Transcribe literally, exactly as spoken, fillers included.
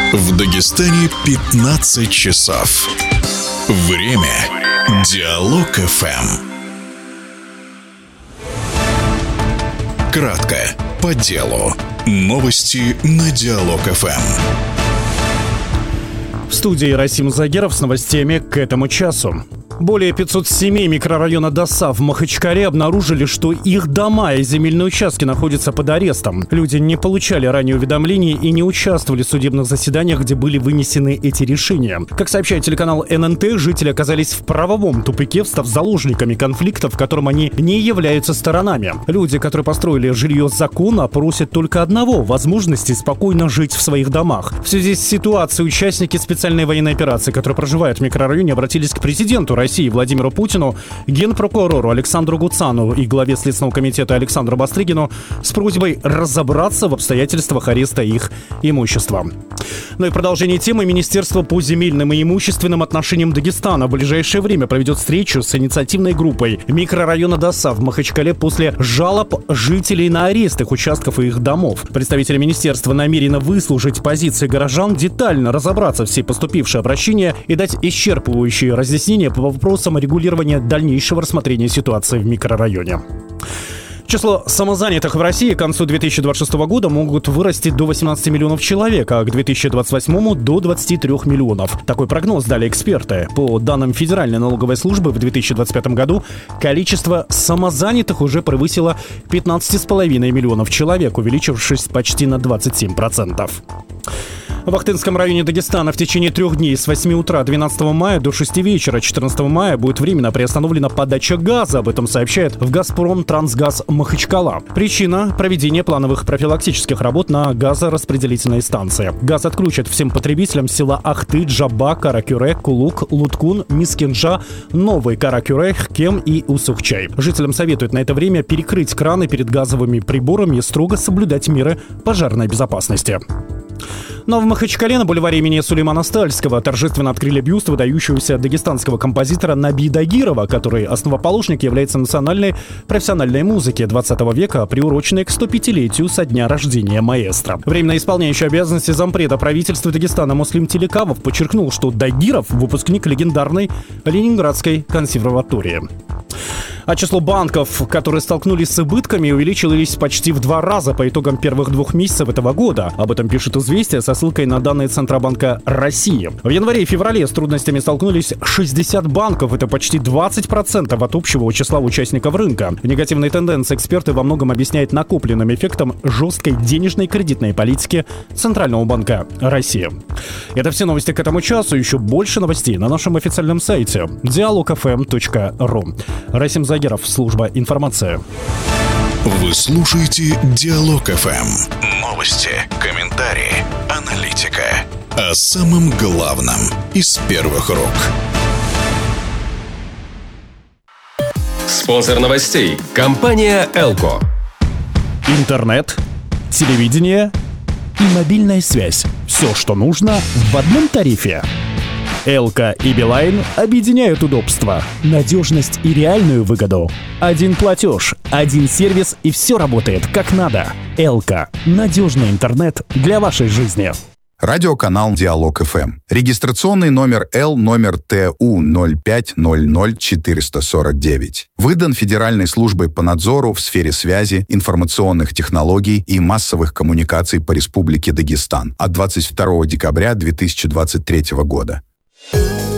В Дагестане пятнадцать часов. Время Диалог эф эм. Кратко, по делу. Новости на Диалог эф эм. В студии Расим Загеров с новостями к этому часу. Более пятьсот семей микрорайона Доса в Махачкале обнаружили, что их дома и земельные участки находятся под арестом. Люди не получали ранее уведомлений и не участвовали в судебных заседаниях, где были вынесены эти решения. Как сообщает телеканал эн эн тэ, жители оказались в правовом тупике, став заложниками конфликта, в котором они не являются сторонами. Люди, которые построили жилье законно, просят только одного – возможности спокойно жить в своих домах. В связи с ситуацией участники специальной военной операции, которые проживают в микрорайоне, обратились к президенту России Владимиру Путину, генпрокурору Александру Гуцану и главе Следственного комитета Александру Бастрыгину с просьбой разобраться в обстоятельствах ареста их имущества. Ну и в продолжение темы Министерство по земельным и имущественным отношениям Дагестана в ближайшее время проведет встречу с инициативной группой микрорайона Доса в Махачкале после жалоб жителей на арест их участков и их домов. Представители министерства намерены выслушать позиции горожан, детально разобраться в все поступившие обращения и дать исчерпывающие разъяснения по вопросам регулирования дальнейшего рассмотрения ситуации в микрорайоне. Число самозанятых в России к концу две тысячи двадцать шестого года могут вырасти до восемнадцати миллионов человек, а к две тысячи двадцать восьмому до двадцати трёх миллионов. Такой прогноз дали эксперты. По данным Федеральной налоговой службы, в две тысячи двадцать пятом году количество самозанятых уже превысило пятнадцать с половиной миллионов человек, увеличившись почти на двадцать семь процентов. В Ахтынском районе Дагестана в течение трех дней с восьми утра двенадцатого мая до шести вечера четырнадцатого мая будет временно приостановлена подача газа. Об этом сообщает в «Газпром Трансгаз Махачкала». Причина – проведение плановых профилактических работ на газораспределительной станции. Газ отключат всем потребителям села Ахты, Джаба, Каракюре, Кулук, Луткун, Мискинжа, Новый Каракюре, Хкем и Усухчай. Жителям советуют на это время перекрыть краны перед газовыми приборами и строго соблюдать меры пожарной безопасности. Но в Махачкале на бульваре имени Сулеймана Стальского торжественно открыли бюст выдающегося дагестанского композитора Наби Дагирова, который основоположник является национальной профессиональной музыки двадцатого века, приуроченной к сто пятилетию со дня рождения маэстро. Временно исполняющий обязанности зампреда правительства Дагестана Муслим Телекавов подчеркнул, что Дагиров – выпускник легендарной Ленинградской консерватории. А число банков, которые столкнулись с убытками, увеличилось почти в два раза по итогам первых двух месяцев этого года. Об этом пишет «Известия» со ссылкой на данные Центробанка России. В январе и феврале с трудностями столкнулись шестьдесят банков. Это почти двадцать процентов от общего числа участников рынка. Негативные тенденции эксперты во многом объясняют накопленным эффектом жесткой денежной кредитной политики Центрального банка России. Это все новости к этому часу. Еще больше новостей на нашем официальном сайте диалог эф эм точка ру. Расим Загеров, служба информации. Вы слушаете Диалог эф эм. Новости, комментарии, аналитика. О самом главном из первых рук. Спонсор новостей – компания «Элко». Интернет, телевидение и мобильная связь. Все, что нужно в одном тарифе. Элко и Билайн объединяют удобства, надежность и реальную выгоду. Один платеж, один сервис и все работает как надо. Элко – надежный интернет для вашей жизни. Радиоканал Диалог эф эм. Регистрационный номер Л номер Т У ноль пять ноль ноль четыре сорок девять. Выдан Федеральной службой по надзору в сфере связи, информационных технологий и массовых коммуникаций по Республике Дагестан от двадцать второго декабря две тысячи двадцать третьего года.